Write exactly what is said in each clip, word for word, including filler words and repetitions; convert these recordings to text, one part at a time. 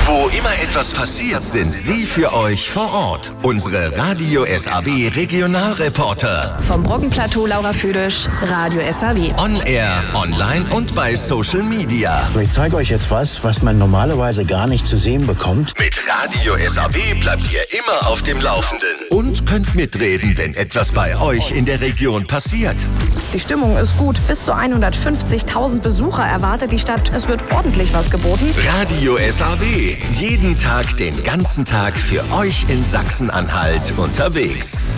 Wo immer etwas passiert, sind sie für euch vor Ort. Unsere Radio S A W Regionalreporter. Vom Brockenplateau Laura Füdisch, Radio S A W. On Air, online und bei Social Media. Ich zeige euch jetzt was, was man normalerweise gar nicht zu sehen bekommt. Mit Radio S A W bleibt ihr immer auf dem Laufenden. Und könnt mitreden, wenn etwas bei euch in der Region passiert. Die Stimmung ist gut. Bis zu hundertfünfzigtausend Besucher erwartet die Stadt. Es wird ordentlich was geboten. Radio S A W. Jeden Tag, den ganzen Tag für euch in Sachsen-Anhalt unterwegs.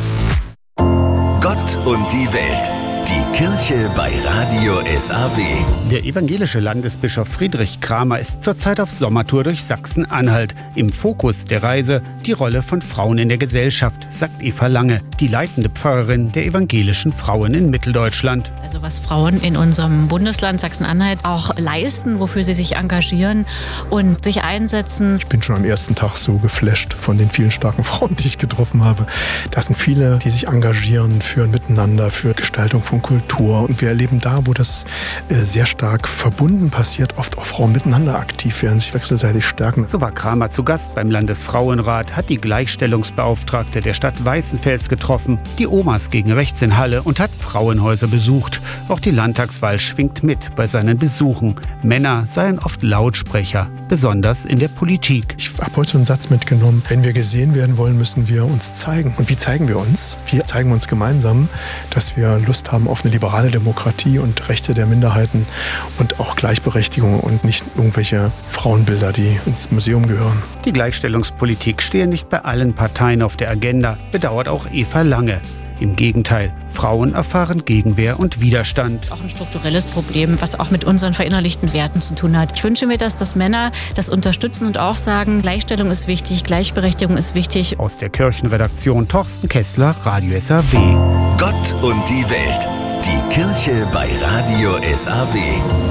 Gott und die Welt. Die Kirche bei Radio S A W. Der evangelische Landesbischof Friedrich Kramer ist zurzeit auf Sommertour durch Sachsen-Anhalt. Im Fokus der Reise die Rolle von Frauen in der Gesellschaft, sagt Eva Lange, die leitende Pfarrerin der evangelischen Frauen in Mitteldeutschland. Also was Frauen in unserem Bundesland Sachsen-Anhalt auch leisten, wofür sie sich engagieren und sich einsetzen. Ich bin schon am ersten Tag so geflasht von den vielen starken Frauen, die ich getroffen habe. Das sind viele, die sich engagieren für ein Miteinander, für Gestaltung von Kultur. Und wir erleben da, wo das äh, sehr stark verbunden passiert, oft auch Frauen miteinander aktiv werden, sich wechselseitig stärken. So war Kramer zu Gast beim Landesfrauenrat, hat die Gleichstellungsbeauftragte der Stadt Weißenfels getroffen, die Omas gegen Rechts in Halle und hat Frauenhäuser besucht. Auch die Landtagswahl schwingt mit bei seinen Besuchen. Männer seien oft Lautsprecher, besonders in der Politik. Ich habe heute so einen Satz mitgenommen: Wenn wir gesehen werden wollen, müssen wir uns zeigen. Und wie zeigen wir uns? Wir zeigen uns gemeinsam, dass wir Lust haben auf eine liberale Demokratie und Rechte der Minderheiten und auch Gleichberechtigung und nicht irgendwelche Frauenbilder, die ins Museum gehören. Die Gleichstellungspolitik stehe nicht bei allen Parteien auf der Agenda, bedauert auch Eva Lange. Im Gegenteil, Frauen erfahren Gegenwehr und Widerstand. Auch ein strukturelles Problem, was auch mit unseren verinnerlichten Werten zu tun hat. Ich wünsche mir, dass, dass Männer das unterstützen und auch sagen, Gleichstellung ist wichtig, Gleichberechtigung ist wichtig. Aus der Kirchenredaktion Thorsten Kessler, Radio S A W. Gott und die Welt. Die Kirche bei Radio S A W.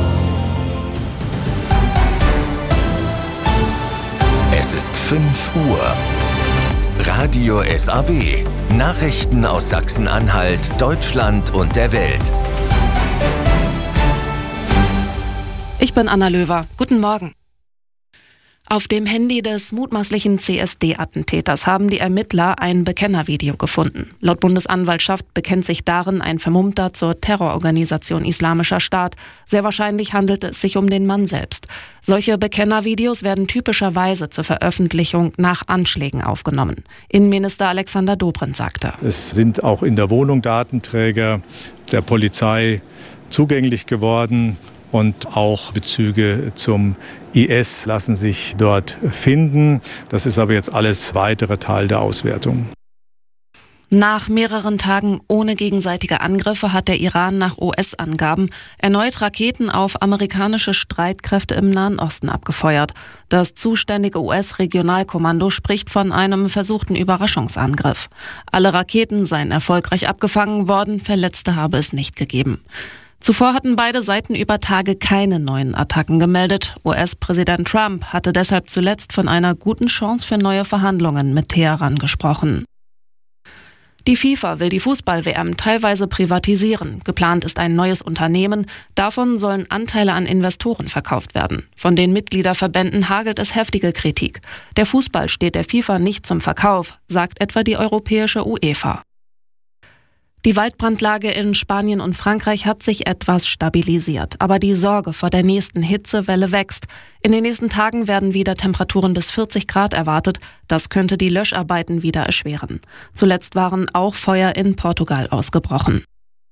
Es ist fünf Uhr. Radio S A W. Nachrichten aus Sachsen-Anhalt, Deutschland und der Welt. Ich bin Anna Löwer. Guten Morgen. Auf dem Handy des mutmaßlichen C S D-Attentäters haben die Ermittler ein Bekennervideo gefunden. Laut Bundesanwaltschaft bekennt sich darin ein Vermummter zur Terrororganisation Islamischer Staat. Sehr wahrscheinlich handelt es sich um den Mann selbst. Solche Bekennervideos werden typischerweise zur Veröffentlichung nach Anschlägen aufgenommen. Innenminister Alexander Dobrindt sagte: Es sind auch in der Wohnung Datenträger der Polizei zugänglich geworden. Und auch Bezüge zum I S lassen sich dort finden. Das ist aber jetzt alles weitere Teil der Auswertung. Nach mehreren Tagen ohne gegenseitige Angriffe hat der Iran nach U S-Angaben erneut Raketen auf amerikanische Streitkräfte im Nahen Osten abgefeuert. Das zuständige U S-Regionalkommando spricht von einem versuchten Überraschungsangriff. Alle Raketen seien erfolgreich abgefangen worden, Verletzte habe es nicht gegeben. Zuvor hatten beide Seiten über Tage keine neuen Attacken gemeldet. U S-Präsident Trump hatte deshalb zuletzt von einer guten Chance für neue Verhandlungen mit Teheran gesprochen. Die FIFA will die Fußball-W M teilweise privatisieren. Geplant ist ein neues Unternehmen. Davon sollen Anteile an Investoren verkauft werden. Von den Mitgliederverbänden hagelt es heftige Kritik. Der Fußball steht der FIFA nicht zum Verkauf, sagt etwa die europäische UEFA. Die Waldbrandlage in Spanien und Frankreich hat sich etwas stabilisiert, aber die Sorge vor der nächsten Hitzewelle wächst. In den nächsten Tagen werden wieder Temperaturen bis vierzig Grad erwartet. Das könnte die Löscharbeiten wieder erschweren. Zuletzt waren auch Feuer in Portugal ausgebrochen.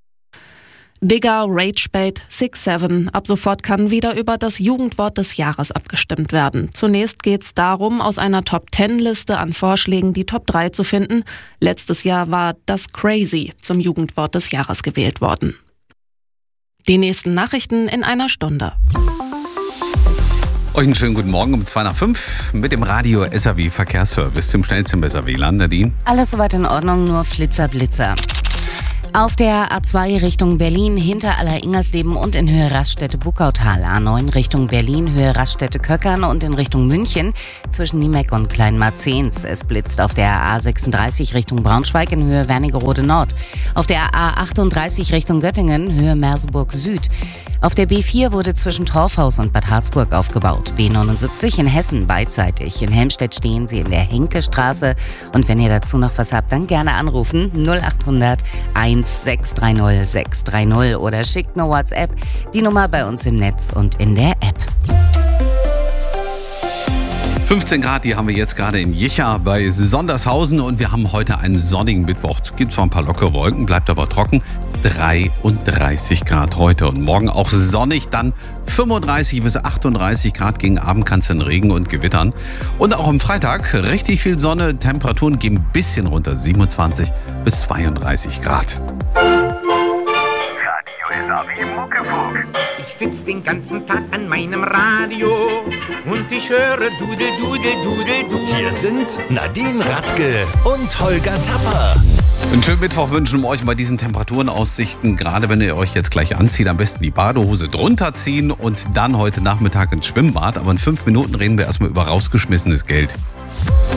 Digger, Ragebait, Six Seven. Ab sofort kann wieder über das Jugendwort des Jahres abgestimmt werden. Zunächst geht es darum, aus einer Top-Ten-Liste an Vorschlägen die Top drei zu finden. Letztes Jahr war das Crazy zum Jugendwort des Jahres gewählt worden. Die nächsten Nachrichten in einer Stunde. Euch einen schönen guten Morgen um zwei nach fünf mit dem Radio S A W Verkehrsservice, dem schnellsten S A W-Land. Nadine? Alles soweit in Ordnung, nur Flitzer, Blitzer. Auf der A zwei Richtung Berlin hinter Aller-Ingersleben und in Höhe Raststätte-Buckautal. A neun Richtung Berlin, Höhe Raststätte-Köckern und in Richtung München zwischen Niemeck und Kleinmarzehns. Es blitzt auf der A sechsunddreißig Richtung Braunschweig in Höhe Wernigerode Nord. Auf der A achtunddreißig Richtung Göttingen, Höhe Merseburg Süd. Auf der B vier wurde zwischen Torfhaus und Bad Harzburg aufgebaut. B neunundsiebzig in Hessen beidseitig. In Helmstedt stehen Sie in der Henke-Straße. Und wenn ihr dazu noch was habt, dann gerne anrufen null achthundert eins sechs drei null sechs drei null oder schickt eine WhatsApp. Die Nummer bei uns im Netz und in der App. fünfzehn Grad, die haben wir jetzt gerade in Jicha bei Sondershausen und wir haben heute einen sonnigen Mittwoch. Es gibt zwar ein paar lockere Wolken, bleibt aber trocken. dreiunddreißig Grad heute und morgen auch sonnig, dann fünfunddreißig bis achtunddreißig Grad, gegen Abend kann es dann Regen und gewittern. Und auch am Freitag richtig viel Sonne, Temperaturen gehen ein bisschen runter, siebenundzwanzig bis zweiunddreißig Grad. Ich sitz den ganzen Tag an meinem Radio und ich höre Dudel, Dudel, Dudel, Dudel. Hier sind Nadine Radke und Holger Tapper. Einen schönen Mittwoch wünschen wir euch bei diesen Temperaturenaussichten. Gerade wenn ihr euch jetzt gleich anzieht, am besten die Badehose drunter ziehen und dann heute Nachmittag ins Schwimmbad. Aber in fünf Minuten reden wir erstmal über rausgeschmissenes Geld.